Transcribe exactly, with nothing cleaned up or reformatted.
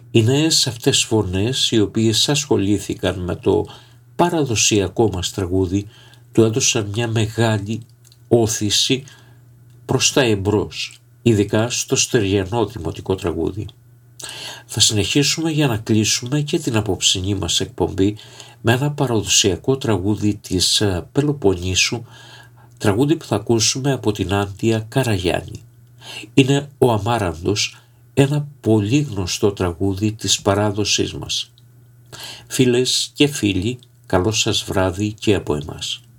Οι νέες αυτές φωνές, οι οποίες ασχολήθηκαν με το παραδοσιακό μας τραγούδι, του έδωσαν μια μεγάλη όθηση προς τα εμπρός, ειδικά στο στεριανό δημοτικό τραγούδι. Θα συνεχίσουμε για να κλείσουμε και την απόψινή μας εκπομπή με ένα παραδοσιακό τραγούδι της Πελοποννήσου, τραγούδι που θα ακούσουμε από την Άντια Καραγιάννη. Είναι ο Αμάραντος, ένα πολύ γνωστό τραγούδι της παράδοσής μας. Φίλες και φίλοι, καλό σας βράδυ και από εμάς.